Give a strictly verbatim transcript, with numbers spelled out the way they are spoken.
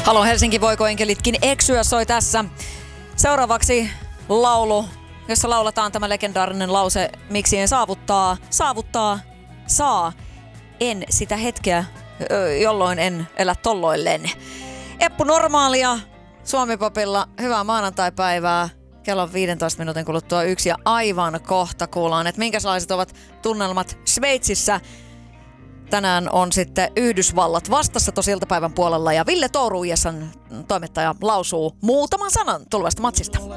Halo Helsinki, voiko enkelitkin eksyä, soi tässä. Seuraavaksi laulu, jossa lauletaan tämä legendaarinen lause, miksi en saavuttaa, saavuttaa, saa. En sitä hetkeä, jolloin en elä tolloillen. Eppu Normaalia, Suomi-popilla, hyvää maanantaipäivää. Kello on viidentoista minuutin kuluttua yksi ja aivan kohta kuullaan, että minkälaiset ovat tunnelmat Sveitsissä. Tänään on sitten Yhdysvallat vastassa tosi iltapäivän puolella ja Ville Touru, Iesan toimittaja, lausuu muutaman sanan tulevasta matsista.